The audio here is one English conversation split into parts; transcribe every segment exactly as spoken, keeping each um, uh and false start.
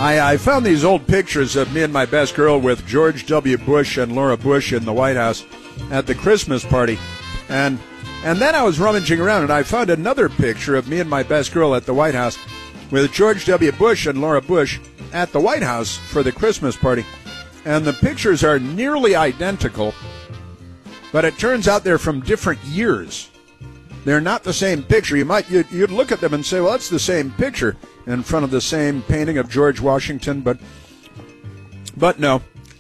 I, I found these old pictures of me and my best girl with George W. Bush and Laura Bush in the White House at the Christmas party. And and then I was rummaging around, and I found another picture of me and my best girl at the White House with George W. Bush and Laura Bush at the White House for the Christmas party. And the pictures are nearly identical, but it turns out they're from different years. They're not the same picture. You might you'd, you'd look at them and say, well, that's the same picture in front of the same painting of George Washington, but but no,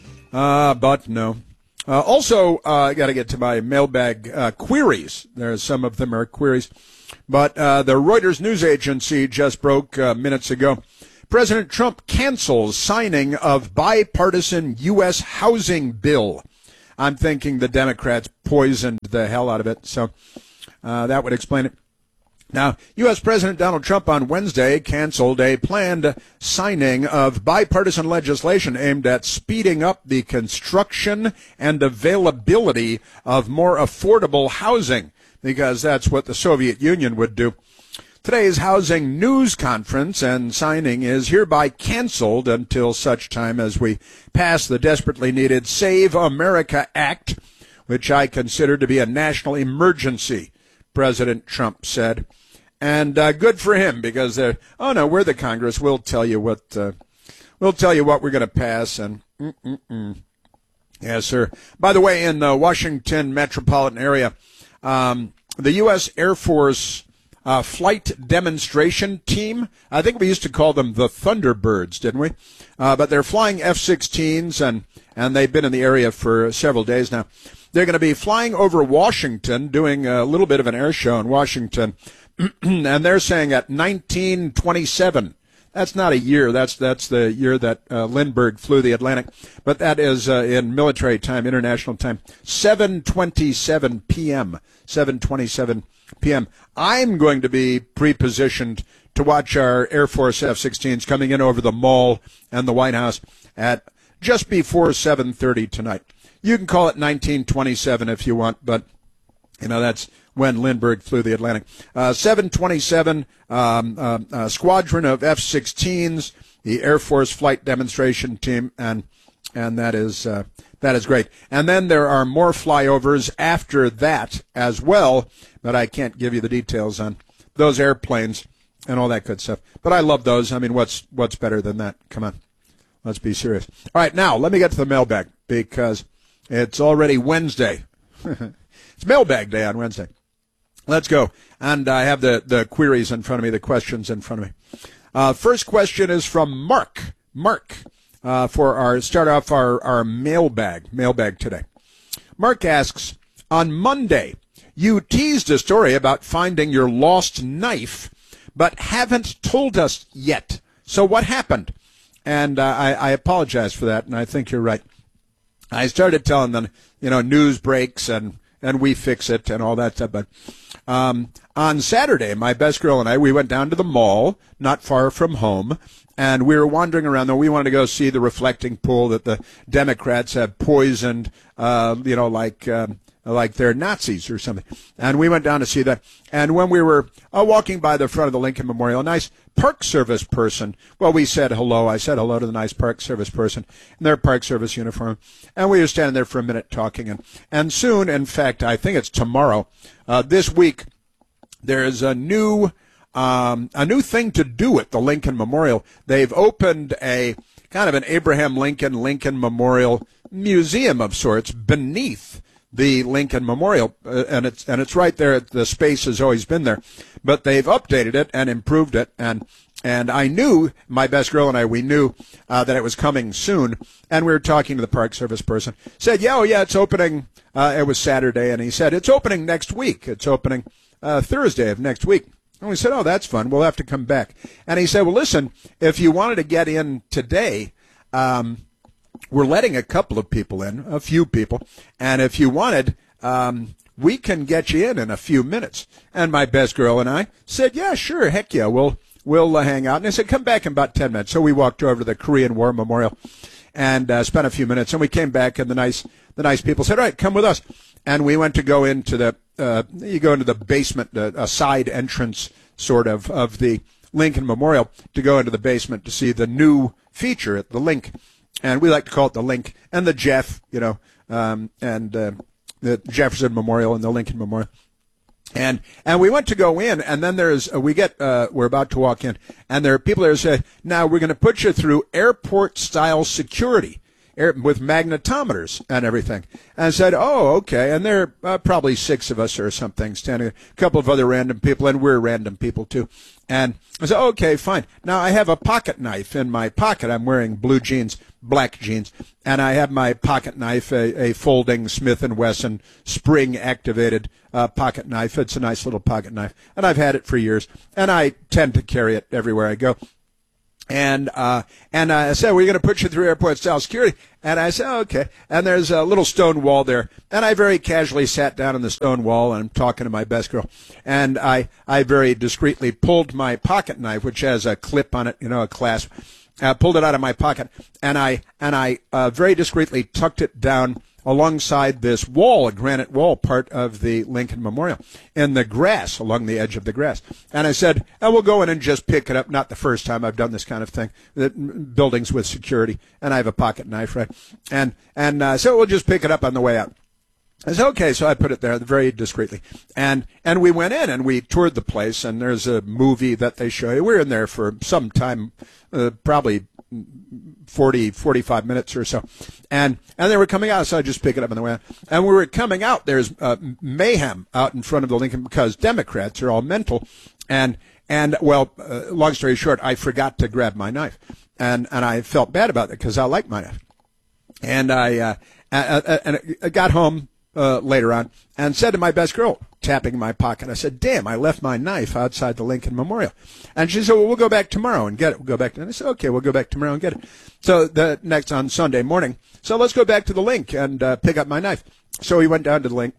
uh, but no. Uh, also, uh, I got to get to my mailbag uh, queries. There's some of them are queries, but uh, the Reuters news agency just broke uh, minutes ago. President Trump cancels signing of bipartisan U S housing bill. I'm thinking the Democrats poisoned the hell out of it, so uh, that would explain it. Now, U S. President Donald Trump on Wednesday canceled a planned signing of bipartisan legislation aimed at speeding up the construction and availability of more affordable housing, because that's what the Soviet Union would do. Today's housing news conference and signing is hereby canceled until such time as we pass the desperately needed Save America Act, which I consider to be a national emergency, President Trump said. And uh, good for him, because they're, oh no, we're the Congress. We'll tell you what uh, we'll tell you what we're going to pass. And mm-mm-mm. Yes, sir. By the way, in the Washington metropolitan area, um, the U S. Air Force uh, flight demonstration team, I think we used to call them the Thunderbirds, didn't we? Uh, but they're flying F sixteens, and, and they've been in the area for several days now. They're going to be flying over Washington, doing a little bit of an air show in Washington. And they're saying at nineteen twenty-seven, that's not a year, that's that's the year that uh, Lindbergh flew the Atlantic, but that is uh, in military time, international time, seven twenty-seven p.m., seven twenty-seven p.m. I'm going to be pre-positioned to watch our Air Force F sixteens coming in over the mall and the White House at just before seven thirty tonight. You can call it nineteen twenty-seven if you want, but, you know, that's when Lindbergh flew the Atlantic. Uh, seven twenty-seven, um, uh, uh, squadron of F sixteens, the Air Force flight demonstration team, and and that is uh, that is great. And then there are more flyovers after that as well, but I can't give you the details on those airplanes and all that good stuff. But I love those. I mean, what's what's better than that? Come on, let's be serious. All right, now let me get to the mailbag, because it's already Wednesday. It's mailbag day on Wednesday. Let's go. And I have the, the queries in front of me, the questions in front of me. Uh, first question is from Mark. Mark, uh, for our, start off our, our mailbag, mailbag today. Mark asks, on Monday, you teased a story about finding your lost knife, but haven't told us yet. So what happened? And uh, I, I apologize for that, and I think you're right. I started telling them, you know, news breaks and, and we fix it and all that stuff, but Um, on Saturday, my best girl and I, we went down to the mall, not far from home, and we were wandering around there. We wanted to go see the reflecting pool that the Democrats have poisoned, uh, you know, like um, like they're Nazis or something. And we went down to see that. And when we were uh, walking by the front of the Lincoln Memorial, a nice Park Service person, well, we said hello. I said hello to the nice Park Service person in their Park Service uniform. And we were standing there for a minute talking. And, and soon, in fact, I think it's tomorrow, uh, this week, there's a new um, a new thing to do at the Lincoln Memorial. They've opened a kind of an Abraham Lincoln Lincoln Memorial museum of sorts beneath the Lincoln Memorial, uh, and it's and it's right there. The space has always been there, but they've updated it and improved it. And and I knew, my best girl and I, we knew uh, that it was coming soon. And we were talking to the Park Service person. Said, yeah, oh yeah, it's opening. Uh, it was Saturday, and he said it's opening next week. It's opening uh, Thursday of next week. And we said, oh, that's fun. We'll have to come back. And he said, well, listen, if you wanted to get in today, um, we're letting a couple of people in, a few people, and if you wanted, um, we can get you in in a few minutes. And my best girl and I said, yeah, sure, heck yeah, we'll we'll uh, hang out. And I said, come back in about ten minutes. So we walked over to the Korean War Memorial and uh, spent a few minutes, and we came back, and the nice the nice people said, all right, come with us. And we went to go into the uh, you go into the basement, uh, a side entrance sort of of the Lincoln Memorial, to go into the basement to see the new feature at the Link, and we like to call it the Link and the Jeff, you know, um, and uh, the Jefferson Memorial and the Lincoln Memorial. And and we went to go in, and then there's uh, we get uh, we're about to walk in, and there are people there who say, now we're going to put you through airport style security. With magnetometers and everything. And I said, oh, okay. And there are uh, probably six of us or something standing, a couple of other random people, and we're random people too. And I said, okay, fine. Now I have a pocket knife in my pocket. I'm wearing blue jeans, black jeans, and I have my pocket knife, a, a folding Smith and Wesson spring-activated uh, pocket knife. It's a nice little pocket knife, and I've had it for years, and I tend to carry it everywhere I go. And uh, and I said, we're going to put you through airport style security. And I said, oh, okay. And there's a little stone wall there. And I very casually sat down on the stone wall, and I'm talking to my best girl. And I, I very discreetly pulled my pocket knife, which has a clip on it, you know, a clasp. I pulled it out of my pocket, and I and I uh, very discreetly tucked it down alongside this wall, a granite wall, part of the Lincoln Memorial, in the grass, along the edge of the grass. And I said, oh, we'll go in and just pick it up. Not the first time I've done this kind of thing, that buildings with security, and I have a pocket knife, right? And and uh, so we'll just pick it up on the way out. I said, okay, so I put it there very discreetly. And and we went in, and we toured the place, and there's a movie that they show you. We were in there for some time, uh, probably forty, forty-five minutes or so. And and they were coming out, so I just pick it up on the way out. And we were coming out, there's uh, mayhem out in front of the Lincoln because Democrats are all mental. And, and well, uh, long story short, I forgot to grab my knife. And, and I felt bad about it because I like my knife. And I, uh, uh, and I got home uh, later on and said to my best girl, tapping my pocket, I said, damn, I left my knife outside the Lincoln Memorial. And she said, well, we'll go back tomorrow and get it. We'll go back. And I said, okay, we'll go back tomorrow and get it. So the next on Sunday morning, so let's go back to the Link and uh, pick up my knife. So we went down to the Link,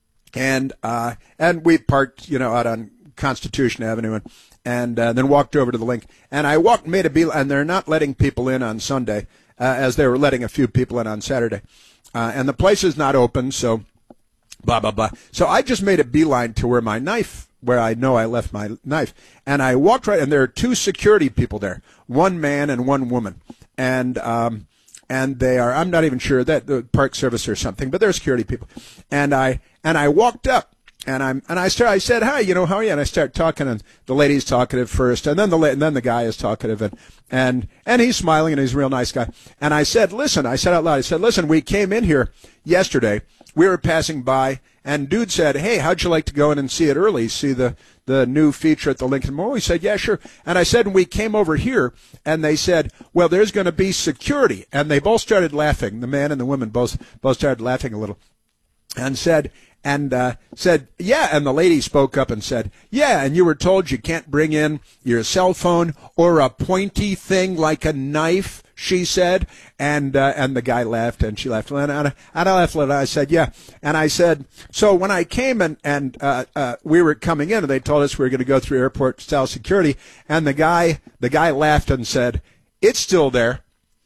and uh, and we parked, you know, out on Constitution Avenue, and and uh, then walked over to the Link. And I walked, made a beeline, and they're not letting people in on Sunday, uh, as they were letting a few people in on Saturday. Uh, and the place is not open, so blah, blah, blah. So I just made a beeline to where my knife, where I know I left my knife. And I walked right, and there are two security people there, one man and one woman. And um, and they are, I'm not even sure, that the Park Service or something, but they're security people. And I and I walked up. And I'm and I start. I said, "Hi, you know, how are you?" And I start talking, and the lady's talkative first, and then the and then the guy is talkative, and and and he's smiling, and he's a real nice guy. And I said, "Listen," I said out loud, I said, "Listen, we came in here yesterday. We were passing by, and dude said, hey, how'd you like to go in and see it early? See the the new feature at the Lincoln Memorial?" He said, "Yeah, sure." And I said, and we came over here, and they said, well, there's going to be security, and they both started laughing. The man and the woman both both started laughing a little, and said. And uh, said, yeah, and the lady spoke up and said, yeah, and you were told you can't bring in your cell phone or a pointy thing like a knife, she said. And uh, and the guy laughed, and she laughed. And I, and I laughed, and I said, yeah. And I said, so when I came and, and uh, uh, we were coming in, and they told us we were going to go through airport-style security, and the guy the guy laughed and said, it's still there.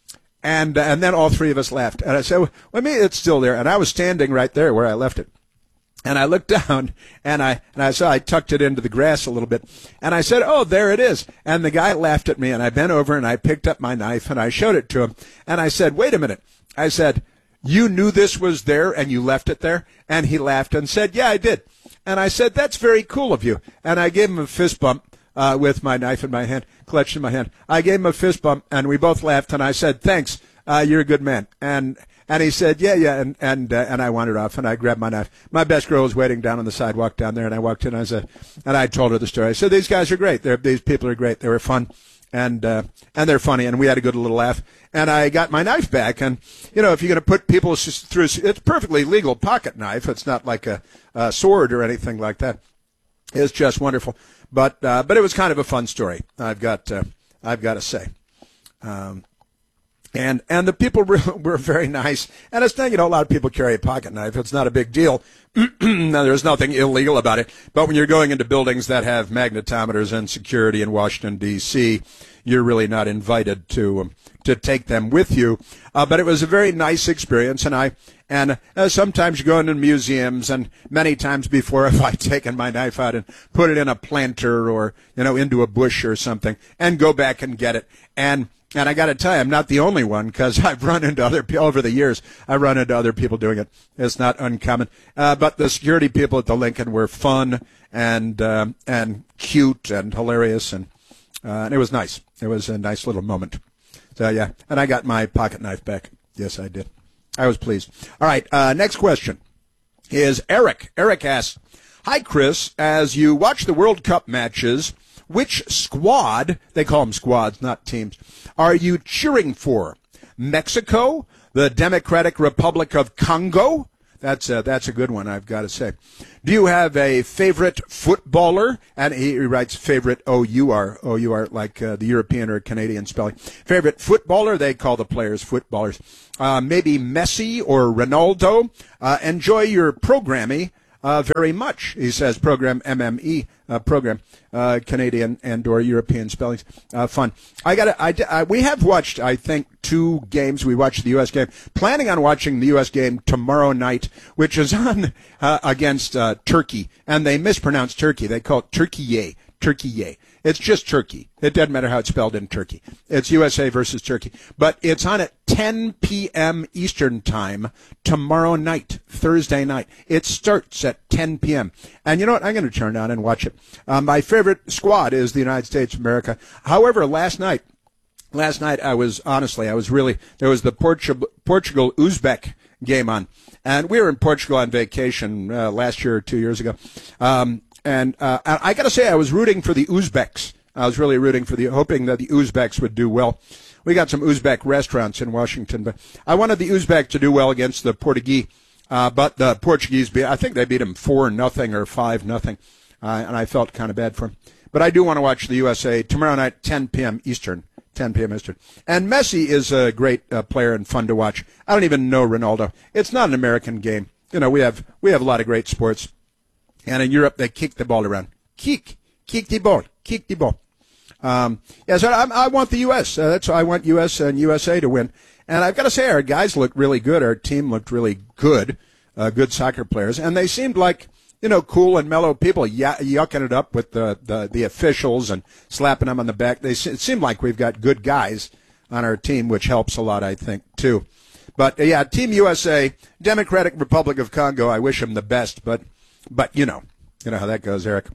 And, uh, and then all three of us laughed. And I said, well, I mean, it's still there. And I was standing right there where I left it. And I looked down, and I and I saw I tucked it into the grass a little bit, and I said, "Oh, there it is." And the guy laughed at me, and I bent over and I picked up my knife and I showed it to him, and I said, "Wait a minute." I said, "You knew this was there and you left it there?" And he laughed and said, "Yeah, I did." And I said, "That's very cool of you." And I gave him a fist bump uh, with my knife in my hand, clutched in my hand. I gave him a fist bump, and we both laughed, and I said, "Thanks, uh, you're a good man." And And he said, yeah, yeah, and and uh, and I wandered off, and I grabbed my knife. My best girl was waiting down on the sidewalk down there, and I walked in, and I said, and I told her the story. I said, these guys are great. They're, these people are great. They were fun, and uh, and they're funny, and we had a good little laugh. And I got my knife back, and, you know, if you're going to put people through, it's a perfectly legal pocket knife. It's not like a, a sword or anything like that. It's just wonderful. But uh, but it was kind of a fun story, I've got, uh, I've got to say. Um And and the people were, were very nice. And it's not, you know, a lot of people carry a pocket knife. It's not a big deal. Now, there's nothing illegal about it. But when you're going into buildings that have magnetometers and security in Washington, D C, you're really not invited to um, to take them with you. Uh, but it was a very nice experience. And I and uh, sometimes you go into museums, and many times before have I taken my knife out and put it in a planter or, you know, into a bush or something and go back and get it. And And I got to tell you, I'm not the only one because I've run into other people over the years. I've run into other people doing it. It's not uncommon. Uh, but the security people at the Lincoln were fun and um, and cute and hilarious, and uh, and it was nice. It was a nice little moment. So yeah, and I got my pocket knife back. Yes, I did. I was pleased. All right, uh, next question is Eric. Eric asks, "Hi, Chris. As you watch the World Cup matches, which squad, they call them squads, not teams, are you cheering for? Mexico, the Democratic Republic of Congo?" That's a, that's a good one, I've got to say. "Do you have a favorite footballer?" And he writes favorite O U R, O U R, like uh, the European or Canadian spelling. "Favorite footballer?" They call the players footballers. Uh, maybe Messi or Ronaldo. Uh, "enjoy your programming uh, very much," he says. Program, M M E, uh, program, uh, Canadian and or European spellings. Uh, fun. I got I, I we have watched, I think, two games. We watched the U S game. Planning on watching the U S game tomorrow night, which is on uh, against uh, Turkey, and they mispronounce Turkey. They call it Turkey. Turkey. It's just Turkey. It doesn't matter how it's spelled in Turkey. It's U S A versus Turkey. But it's on at ten p.m. Eastern Time tomorrow night, Thursday night. It starts at ten p.m. And you know what? I'm going to turn on and watch it. Um, my favorite squad is the United States of America. However, last night, last night I was, honestly, I was really, there was the Portugal, Portugal-Uzbek game on. And we were in Portugal on vacation uh, last year or two years ago. Um, And uh, I got to say, I was rooting for the Uzbeks. I was really rooting for the, hoping that the Uzbeks would do well. We got some Uzbek restaurants in Washington, but I wanted the Uzbek to do well against the Portuguese. Uh, but the Portuguese, beat, I think they beat them four nothing or five nothing, uh, and I felt kind of bad for them. But I do want to watch the U S A tomorrow night, ten p.m. Eastern. ten p.m. Eastern. And Messi is a great uh, player and fun to watch. I don't even know Ronaldo. It's not an American game. You know, we have we have a lot of great sports. And in Europe, they kick the ball around. Kick. Kick the ball. Kick the ball. Um, yeah, so I, I want the U S Uh, that's I want U S and U S A to win. And I've got to say, our guys looked really good. Our team looked really good. Uh, good soccer players. And they seemed like, you know, cool and mellow people, y- yucking it up with the, the, the officials and slapping them on the back. They It seemed like we've got good guys on our team, which helps a lot, I think, too. But, uh, yeah, Team U S A, Democratic Republic of Congo, I wish them the best, but... But, you know, you know how that goes, Eric.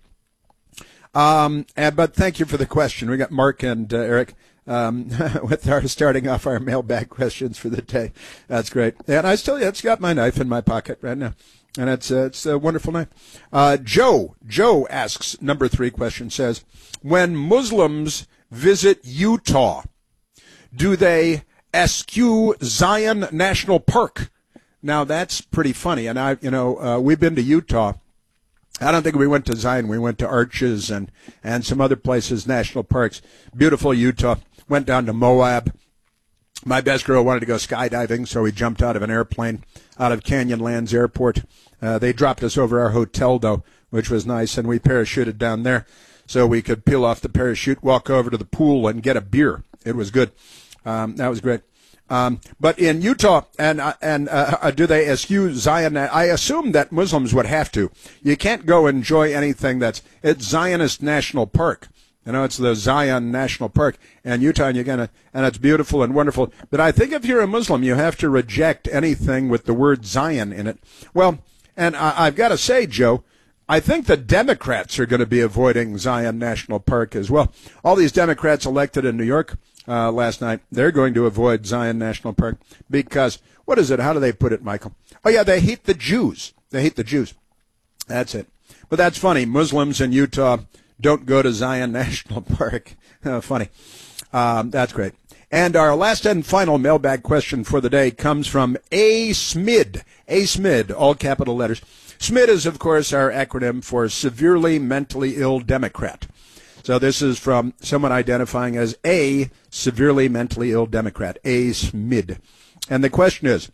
Um, and, but thank you for the question. We got Mark and uh, Eric um, with our starting off our mailbag questions for the day. That's great. And I still, it's got my knife in my pocket right now. And it's, uh, it's a wonderful knife. Uh, Joe, Joe asks, number three question says, when Muslims visit Utah, do they eschew Zion National Park? Now, that's pretty funny. And, I, you know, uh, we've been to Utah. I don't think we went to Zion. We went to Arches and, and some other places, national parks. Beautiful Utah. Went down to Moab. My best girl wanted to go skydiving, so we jumped out of an airplane out of Canyonlands Airport. Uh, they dropped us over our hotel, though, which was nice, and we parachuted down there so we could peel off the parachute, walk over to the pool, and get a beer. It was good. Um, that was great. Um, but in Utah, and uh, and uh, do they eschew Zion? I assume that Muslims would have to. You can't go enjoy anything that's it's Zionist National Park. You know, it's the Zion National Park, and Utah, and you're gonna, and it's beautiful and wonderful. But I think if you're a Muslim, you have to reject anything with the word Zion in it. Well, and I, I've got to say, Joe, I think the Democrats are going to be avoiding Zion National Park as well. All these Democrats elected in New York. Uh, last night, they're going to avoid Zion National Park because, what is it? How do they put it, Michael? Oh, yeah, they hate the Jews. They hate the Jews. That's it. But that's funny. Muslims in Utah don't go to Zion National Park. Oh, funny. Um, that's great. And our last and final mailbag question for the day comes from A. Smid. A. Smid, all capital letters. SMID is, of course, our acronym for Severely Mentally Ill Democrat. So this is from someone identifying as a severely mentally ill Democrat, A. Smid. And the question is,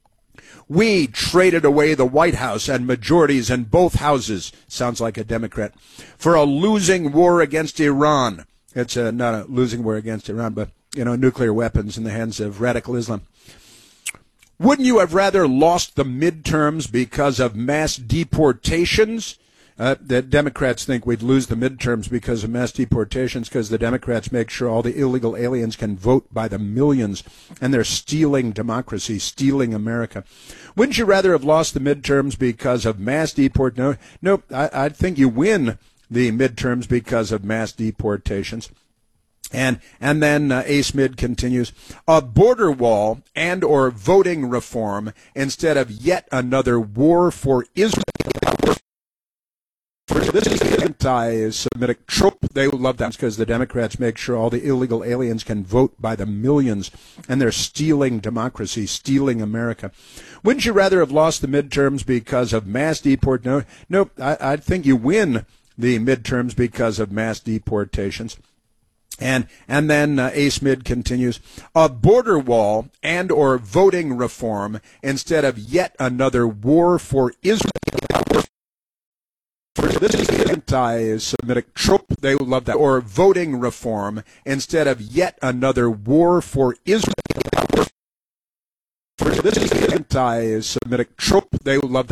we traded away the White House and majorities in both houses, sounds like a Democrat, for a losing war against Iran. It's a, not a losing war against Iran, but, you know, nuclear weapons in the hands of radical Islam. Wouldn't you have rather lost the midterms because of mass deportations? Uh, the Democrats think we'd lose the midterms because of mass deportations because the Democrats make sure all the illegal aliens can vote by the millions, and they're stealing democracy, stealing America. Wouldn't you rather have lost the midterms because of mass deport? No, no, I, I think you win the midterms because of mass deportations. And and then uh, Ace Mid continues, a border wall and or voting reform instead of yet another war for Israel. This is an anti-Semitic trope. They love that because the Democrats make sure all the illegal aliens can vote by the millions, and they're stealing democracy, stealing America. Wouldn't you rather have lost the midterms because of mass deport? No, no, I, I think you win the midterms because of mass deportations. And and then uh, Ace Mid continues, a border wall and or voting reform instead of yet another war for Israel. This is an anti-Semitic trope. They love that. Or voting reform instead of yet another war for Israel. This is an anti-Semitic trope. They love that.